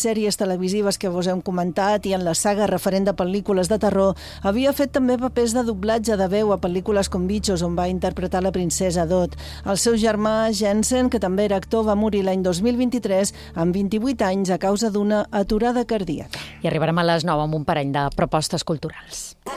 sèries televisives que vos hem comentat i en la saga referent de pel·lícules de terror, havia fet també papers de doblatge de veu a pel·lícules com Bichos, on va interpretar la princesa Dot. El seu germà, Jensen, que també era actor, va morir l'any 2023 amb 28 anys a causa d'una aturada cardíaca. I arribarem a les 9 amb un parell de propostes culturals.